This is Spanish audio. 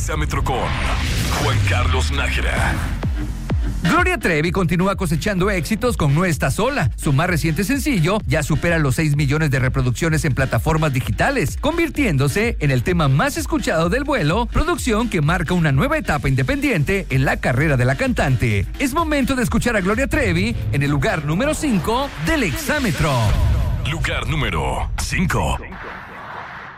Exámetro con Juan Carlos Nájera. Gloria Trevi continúa cosechando éxitos con No Estás Sola. Su más reciente sencillo ya supera los 6 millones de reproducciones en plataformas digitales, convirtiéndose en el tema más escuchado del vuelo, producción que marca una nueva etapa independiente en la carrera de la cantante. Es momento de escuchar a Gloria Trevi en el lugar número 5 del Exámetro. Lugar número 5.